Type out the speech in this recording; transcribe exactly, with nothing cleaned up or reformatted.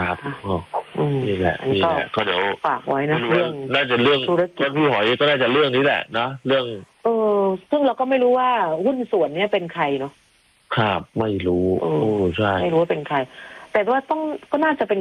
ครับนี่แหละนี่แหละก็เดี๋ยวฝากไว้นะเรื่องน่าจะเรื่องธุรกิจพี่หอยก็น่าจะเรื่องนี้แหละนะเรื่องเออซึ่งเราก็ไม่รู้ว่าหุ้นส่วนเนี้ยเป็นใครเนาะครับไม่รู้โอ้ใช่ไม่รู้ว่าเป็นใครแต่ว่าต้องก็น่าจะเป็น